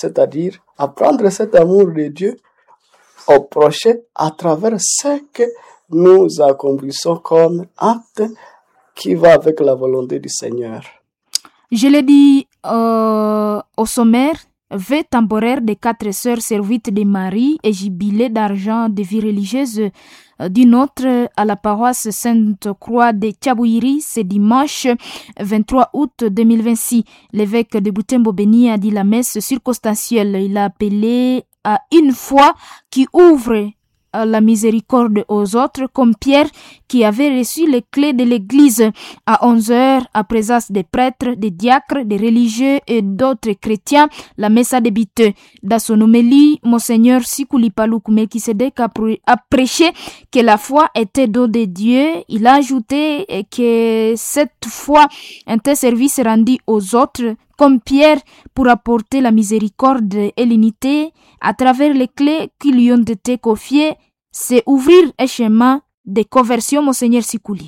c'est-à-dire apprendre cet amour de Dieu au prochain à travers ce que nous accomplissons comme acte qui va avec la volonté du Seigneur. Je l'ai dit au sommaire, vœux temporaires des 4 sœurs servites de Marie et jubilé d'argent de vie religieuse d'une autre à la paroisse Sainte-Croix de Tchabouiri ce dimanche 23 août 2026. L'évêque de Butembo Béni a dit la messe circonstancielle. Il a appelé à une foi qui ouvre la miséricorde aux autres, comme Pierre qui avait reçu les clés de l'église à 11h, à présence des prêtres, des diacres, des religieux et d'autres chrétiens. La messe a débuté. Dans son homélie, Monseigneur Sikuli Paluku Melchisedek a prêché que la foi était don de Dieu. Il a ajouté que cette foi était service rendu aux autres, comme Pierre, pour apporter la miséricorde et l'unité à travers les clés qui lui ont été confiées, c'est ouvrir un chemin de conversion, Monseigneur Sikuli.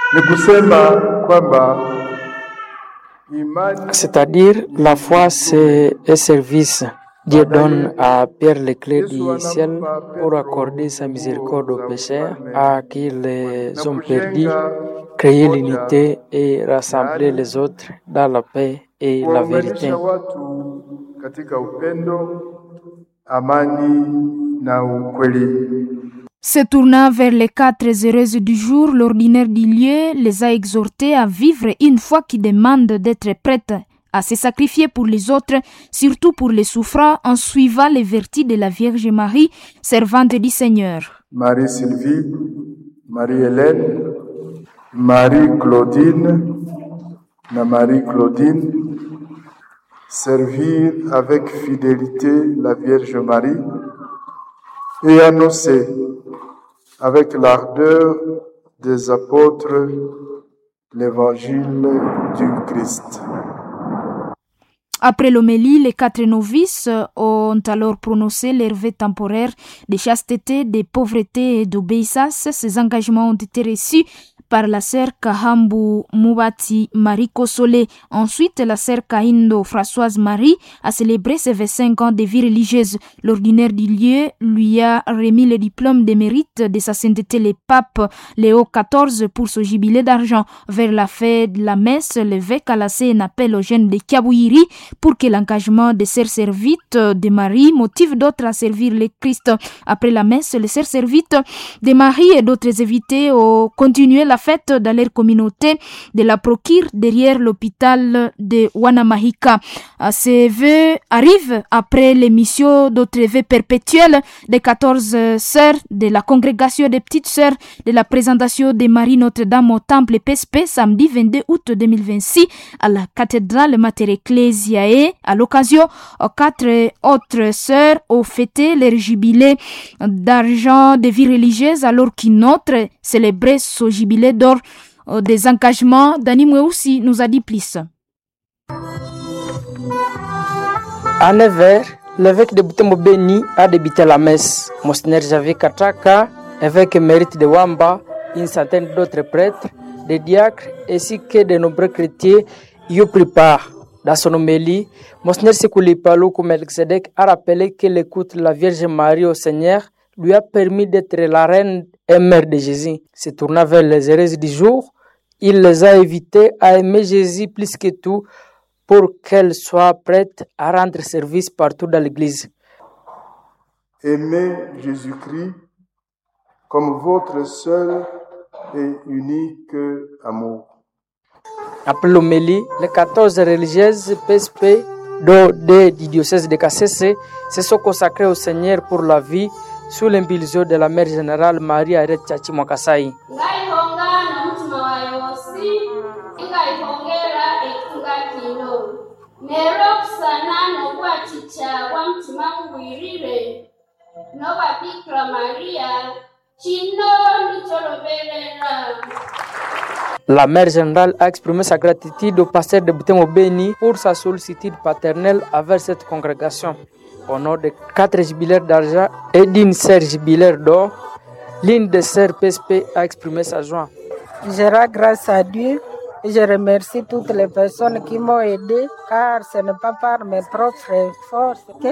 C'est-à-dire, la foi, c'est un service. Dieu donne à Pierre les clés du ciel pour accorder sa miséricorde aux pécheurs, à qui les ont perdus, créer l'unité et rassembler les autres dans la paix et la vérité. Se tournant vers les 4 heureuses du jour, l'ordinaire du lieu les a exhortés à vivre une foi qui demande d'être prête à se sacrifier pour les autres, surtout pour les souffrants, en suivant les vertus de la Vierge Marie, servante du Seigneur. Marie-Sylvie, Marie-Hélène, Marie-Claudine, Marie-Claudine, servir avec fidélité la Vierge Marie et annoncer avec l'ardeur des apôtres l'évangile du Christ. Après l'homélie, les 4 novices ont alors prononcé leurs vœux temporaires de chasteté, de pauvreté et d'obéissance. Ces engagements ont été reçus par la sœur Kahambu Mubati Marie Kosole. Ensuite, la sœur Kahindo Françoise Marie a célébré ses 25 ans de vie religieuse. L'ordinaire du lieu lui a remis le diplôme de mérite de sa sainteté le pape Léo XIV pour ce jubilé d'argent. Vers la fin de la messe, l'évêque a lancé un appel aux jeunes de Tchabouiri pour que l'engagement des sœurs servites de Marie motive d'autres à servir le Christ. Après la messe, les sœurs servites de Marie et d'autres invités ont continué la fête dans leur communauté de la Procure derrière l'hôpital de Wanamahika. Ces vœux arrivent après l'émission d'autres vœux perpétuels des 14 sœurs de la congrégation des petites sœurs de la présentation de Marie Notre-Dame au temple PSP samedi 22 août 2026 à la cathédrale Mater Ecclesiae. À l'occasion, 4 autres sœurs ont fêté leur jubilé d'argent de vie religieuse alors qu'une autre célébrait ce jubilé d'or des engagements. Dani Mweusi nous a dit plus. À 9h, l'évêque de Butembo Béni a débuté la messe. Monseigneur Javier Kataka, évêque émérite de Wamba, une centaine d'autres prêtres, des diacres ainsi que de nombreux chrétiens y ont pris part. Dans son homélie, Monseigneur Sikuli Paluku Melchisedek a rappelé que l'écoute de la Vierge Marie au Seigneur lui a permis d'être la reine et mère de Jésus. Se tournant vers les heureuses du jour, il les a invités à aimer Jésus plus que tout pour qu'elles soient prêtes à rendre service partout dans l'Église. Aimez Jésus-Christ comme votre seul et unique amour. Après l'homélie, les 14 religieuses PSP du diocèse de Kasese se sont consacrées au Seigneur pour la vie sous l'impulsion de la mère générale Marie Aret Chachi Mwakasai. La mère générale a exprimé sa gratitude au pasteur de Butembo Béni pour sa sollicitude paternelle envers cette congrégation. Au nom de 4 jubilaires d'argent et d'une sœur jubilaire d'or, l'une des sœurs PSP a exprimé sa joie. Je rends grâce à Dieu Je remercie toutes les personnes qui m'ont aidé car ce n'est pas par mes propres forces que